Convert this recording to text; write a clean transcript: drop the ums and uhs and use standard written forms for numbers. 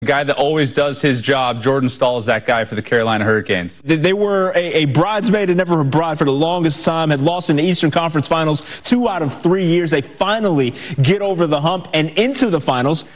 Guy that always does his job. Jordan Staal is that guy for the Carolina Hurricanes. They were a bridesmaid and never a bride for the longest time, had lost in the Eastern Conference Finals 2 out of 3 years. They finally get over the hump and into the finals.